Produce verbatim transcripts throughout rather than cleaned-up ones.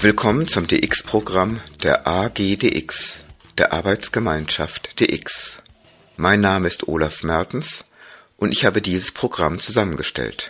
Willkommen zum D X-Programm der A G D X, der Arbeitsgemeinschaft D X. Mein Name ist Olaf Mertens und ich habe dieses Programm zusammengestellt.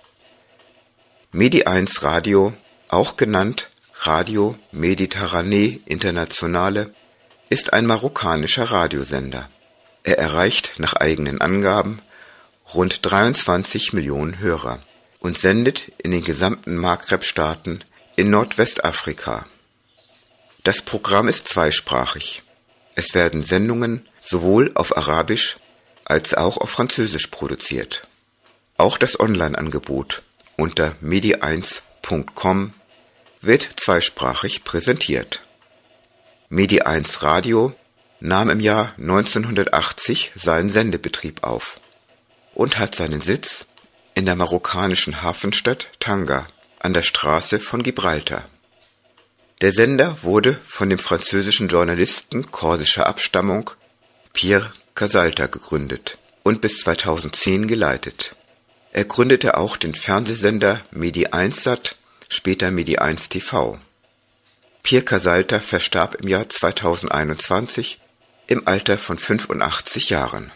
Medi eins Radio, auch genannt Radio Mediterranee Internationale, ist ein marokkanischer Radiosender. Er erreicht nach eigenen Angaben rund dreiundzwanzig Millionen Hörer und sendet in den gesamten Maghreb-Staaten in Nordwestafrika. Das Programm ist zweisprachig. Es werden Sendungen sowohl auf Arabisch als auch auf Französisch produziert. Auch das Online-Angebot unter medi eins punkt com wird zweisprachig präsentiert. Medi eins Radio nahm im Jahr neunzehnhundertachtzig seinen Sendebetrieb auf und hat seinen Sitz in der marokkanischen Hafenstadt Tanga an der Straße von Gibraltar. Der Sender wurde von dem französischen Journalisten korsischer Abstammung Pierre Casalta gegründet und bis zweitausendzehn geleitet. Er gründete auch den Fernsehsender Medi eins Sat, später Medi eins T V. Pierre Casalta verstarb im Jahr zweitausendeinundzwanzig im Alter von fünfundachtzig Jahren.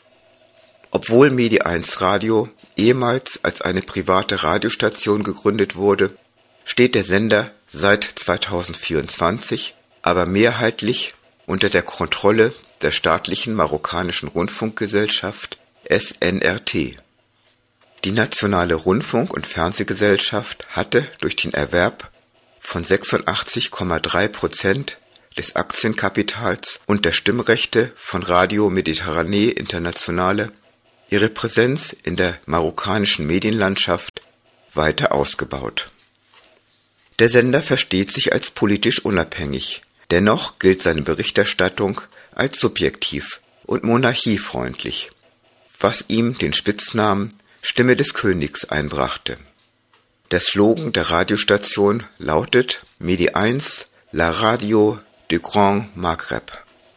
Obwohl Medi eins Radio ehemals als eine private Radiostation gegründet wurde, steht der Sender seit zweitausendvierundzwanzig aber mehrheitlich unter der Kontrolle der staatlichen marokkanischen Rundfunkgesellschaft S N R T. Die Nationale Rundfunk- und Fernsehgesellschaft hatte durch den Erwerb von sechsundachtzig Komma drei Prozent des Aktienkapitals und der Stimmrechte von Radio Mediterranee Internationale ihre Präsenz in der marokkanischen Medienlandschaft weiter ausgebaut. Der Sender versteht sich als politisch unabhängig, dennoch gilt seine Berichterstattung als subjektiv und monarchiefreundlich, was ihm den Spitznamen Stimme des Königs einbrachte. Der Slogan der Radiostation lautet Medi eins, la radio du Grand Maghreb.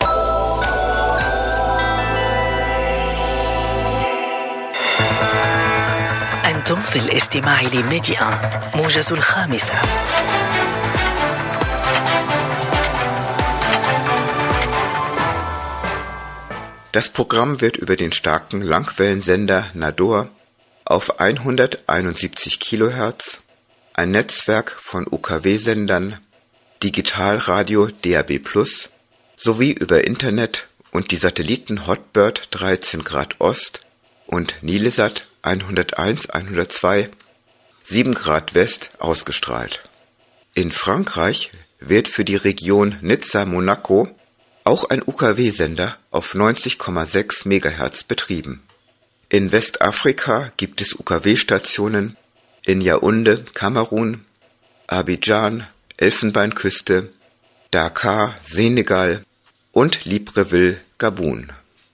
أنتم في الاستماع لميديا موجز الخامسة. Das Programm wird über den starken Langwellensender Nador auf hunderteinundsiebzig Kilohertz, ein Netzwerk von U K W-Sendern, Digitalradio D A B plus, sowie über Internet und die Satelliten Hotbird dreizehn Grad Ost und Nilesat hunderteins hundertzwei sieben Grad West ausgestrahlt. In Frankreich wird für die Region Nizza-Monaco auch ein U K W-Sender auf neunzig Komma sechs Megahertz betrieben. In Westafrika gibt es U K W-Stationen in Yaoundé, Kamerun, Abidjan, Elfenbeinküste, Dakar, Senegal und Libreville, Gabun.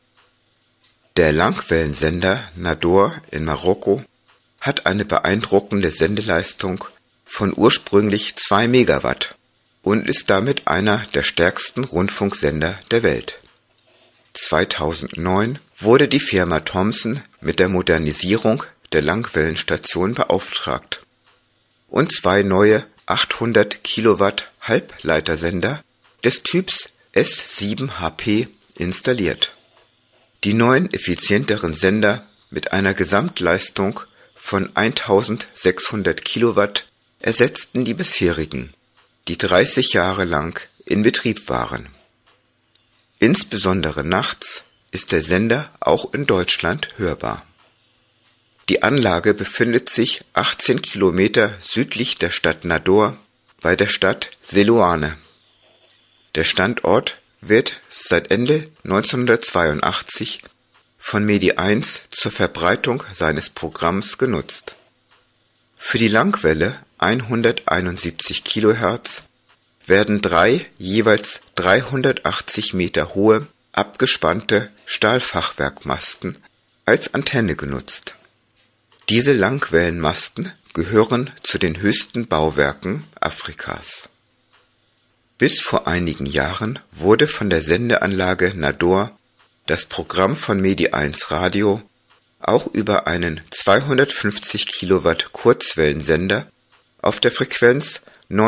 Der Langwellensender Nador in Marokko hat eine beeindruckende Sendeleistung von ursprünglich zwei Megawatt und ist damit einer der stärksten Rundfunksender der Welt. zweitausendneun wurde die Firma Thomson mit der Modernisierung der Langwellenstation beauftragt und zwei neue achthundert Kilowatt Halbleitersender des Typs S sieben H P installiert. Die neuen effizienteren Sender mit einer Gesamtleistung von eintausendsechshundert Kilowatt ersetzten die bisherigen, die dreißig Jahre lang in Betrieb waren. Insbesondere nachts ist der Sender auch in Deutschland hörbar. Die Anlage befindet sich achtzehn Kilometer südlich der Stadt Nador bei der Stadt Seloane. Der Standort wird seit Ende neunzehnhundertzweiundachtzig von Medi eins zur Verbreitung seines Programms genutzt. Für die Langwelle hunderteinundsiebzig Kilohertz werden drei jeweils dreihundertachtzig Meter hohe, abgespannte Stahlfachwerkmasten als Antenne genutzt. Diese Langwellenmasten gehören zu den höchsten Bauwerken Afrikas. Bis vor einigen Jahren wurde von der Sendeanlage Nador das Programm von Medi eins Radio auch über einen zweihundertfünfzig Kilowatt Kurzwellensender auf der Frequenz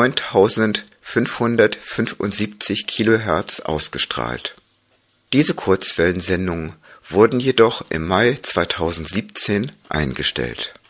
neuntausendfünfhundertfünfundsiebzig Kilohertz ausgestrahlt. Diese Kurzwellensendungen wurden jedoch im Mai zweitausendsiebzehn eingestellt.